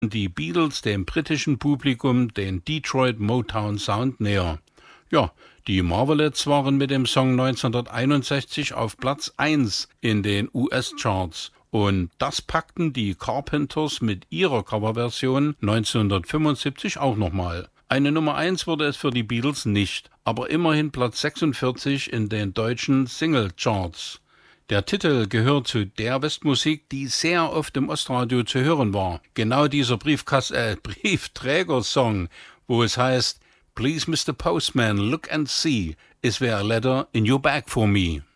die Beatles dem britischen Publikum den Detroit Motown Sound näher. Ja, die Marvelettes waren mit dem Song 1961 auf Platz 1 in den US-Charts. Und das packten die Carpenters mit ihrer Coverversion 1975 auch nochmal. Eine Nummer 1 wurde es für die Beatles nicht, aber immerhin Platz 46 in den deutschen Single-Charts. Der Titel gehört zu der Westmusik, die sehr oft im Ostradio zu hören war. Genau dieser Briefträger-Song, wo es heißt, Please Mr. Postman, look and see, is there a letter in your bag for me?